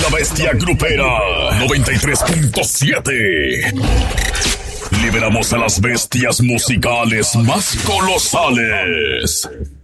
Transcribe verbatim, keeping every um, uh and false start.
bestia grupera noventa y tres punto siete. Liberamos a las bestias musicales más colosales.